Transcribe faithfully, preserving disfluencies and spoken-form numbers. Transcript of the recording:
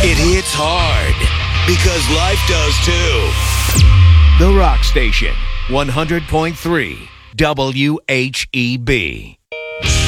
It hits hard because life does too. The Rock Station, one hundred point three W H E B.